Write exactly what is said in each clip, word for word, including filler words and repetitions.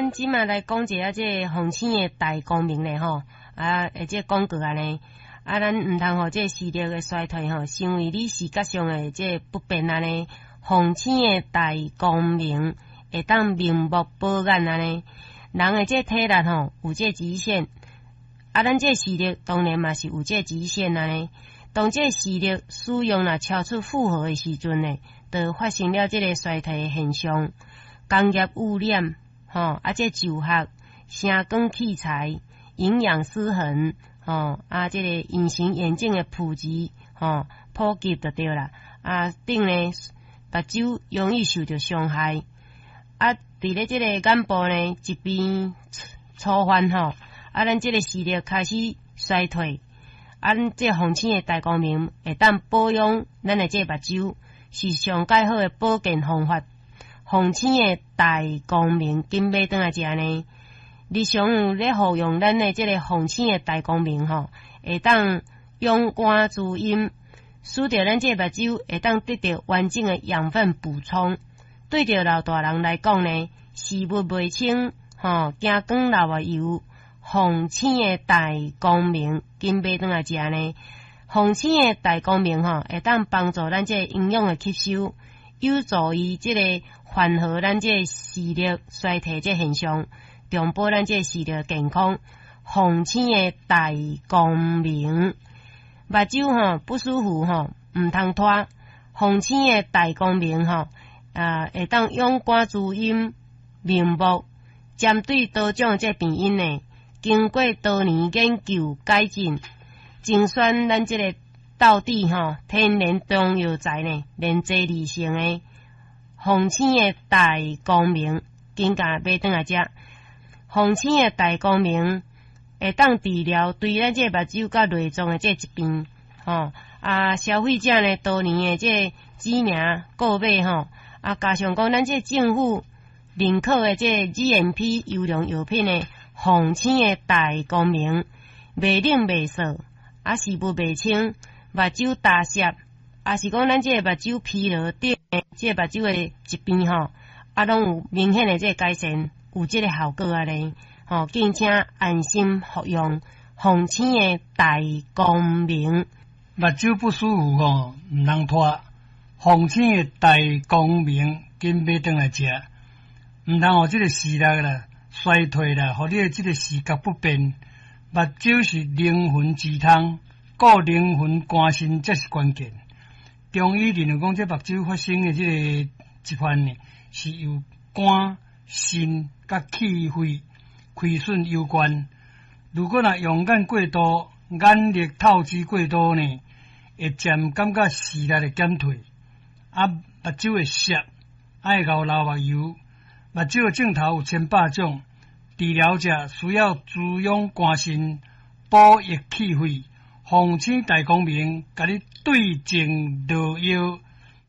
咱即马来讲一下这风醒的大光明咧吼，啊，而且广告安尼，啊，咱毋通互这视力的衰退吼，成为你视觉上的这不便安尼。风醒的大光明会当明目保眼安尼，人的这体力吼有这极限，啊，咱这视力当然嘛是有这极限安尼。当这视力使用若超出负荷的时阵呢，就发生了这个衰退的现象。工业污染，吼、啊，这就学、声光器材、营养失衡，吼、啊，这个隐形眼镜的普及，吼、普及就对啦。啊，顶呢，目睭容易受到伤害。啊，伫咧这个眼部呢，疾病触犯吼，啊，咱这个视力开始衰退。啊，咱这风醒的大光明会当保养咱的这目睭，是上介好的保健方法。风醒的大光明，紧买转来食呢。日常有咧服用咱的这个风醒的大光明吼，会当用肝滋阴，使得咱这目睭会当得到完整的养分补充。对着老大人来讲呢，视物袂清，吼，惊光流啊油。风醒的大光明，紧买转来食呢。风醒的大光明吼，会当帮助咱这营养的吸收，有助于这个缓和咱这视力衰退这现象，重保咱这视力健康。风醒的大光明，目睭吼不舒服吼，毋通拖。风醒的大光明吼，啊，会当用肝滋阴明目，针对多种这病因呢。经过多年研究改进，精选咱这个道地吼天然中药材呢，连接理性的风醒的大光明，紧甲买转来食。风醒的大光明会当治疗对咱这目睭甲内脏的这疾病，吼啊消费者呢多年的这知名购买吼，啊加上讲咱这政府认可的这 G M P 优良药品呢。风醒的大光明，袂冷袂涩，啊视物袂清，目睭大涩，啊是讲咱这个目睭疲劳等这个目睭的疾病吼，啊拢有明显的这个改善，有这个效果啊咧，吼，敬请安心服用风醒的大光明。 目睭不舒服吼，毋通拖，风醒的大光明，紧买转来食，毋通互这个视力啦。衰退啦，互你的这个视觉不便。目睭是灵魂之汤，顾灵魂肝肾才是关键。中医认为讲，这目睭发生的这个疾患呢，是由肝、肾甲气血亏损有关。如果若用眼过度、眼力透支过度呢，会渐感觉视力会减退，啊，目睭会涩，爱流流目油。目睭的镜头有千百种，治疗者需要滋养肝肾、补益气血。风醒大光明，甲你对症落药。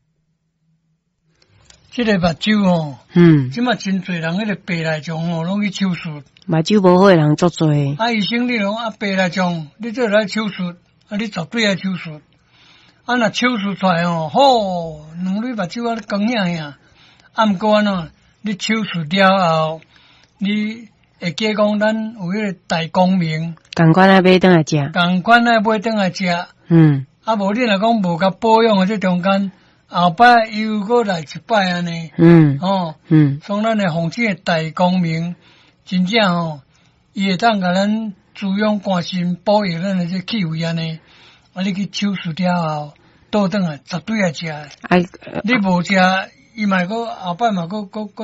这个目睭吼，嗯，即马真侪人迄个白内障吼，拢去手术。 目睭无好诶人足侪。 啊，医生你讲啊，白内障你做来手术，啊，你绝对爱手术。啊，若手术出来吼，好，两蕊目睭啊光显显。啊，毋过安怎？你手术了后，你会记讲咱有迄个大光明， 共款啊买转来食， 共款啊买转来食。 嗯， 啊无你若讲无甲保养，这中间后摆又搁来一摆安尼。 嗯， 哦， 嗯， 从咱的风醒的大光明，真正吼，伊会当甲咱滋养肝肾，保养咱的这气血安尼。啊，你去手术了后，倒转来绝对爱食。哎，你无食，伊嘛搁后摆嘛搁搁搁。